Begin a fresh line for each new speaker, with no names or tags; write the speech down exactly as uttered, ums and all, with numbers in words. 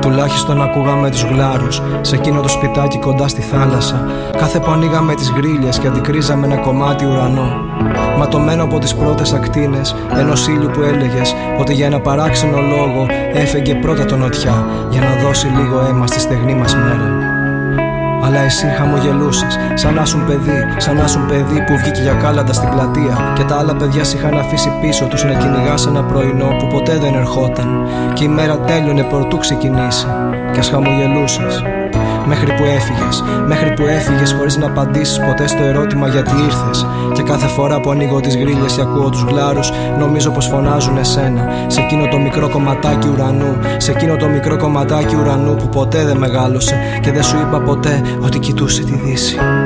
Τουλάχιστον ακούγαμε τους γλάρους σε εκείνο το σπιτάκι κοντά στη θάλασσα. Κάθε που ανοίγαμε τις γκρίλιες και αντικρίζαμε ένα κομμάτι ουρανό, ματωμένο από τις πρώτες ακτίνες ενός ήλιου που έλεγες ότι για ένα παράξενο λόγο έφεγγε πρώτα το νοτιά για να δώσει λίγο αίμα στη στεγνή μας μέρα. Αλλά εσύ χαμογελούσες, σαν να ήσουν παιδί, σαν να ήσουν παιδί που βγήκε για κάλαντα στην πλατεία και τα άλλα παιδιά σ' είχαν αφήσει πίσω τους να κυνηγάς ένα πρωινό που ποτέ δεν ερχόταν. Και η μέρα τέλειωνε προτού ξεκινήσει κι ας χαμογελούσες. Μέχρι που έφυγες, μέχρι που έφυγες χωρίς να απαντήσεις ποτέ στο ερώτημα γιατί ήρθες. Και κάθε φορά που ανοίγω τις γκρίλιες και ακούω τους γλάρους, νομίζω πως φωνάζουν εσένα σε εκείνο το μικρό κομματάκι ουρανού, σε εκείνο το μικρό κομματάκι ουρανού που ποτέ δεν μεγάλωσε και δεν σου είπα ποτέ ότι κοιτούσε τη δύση.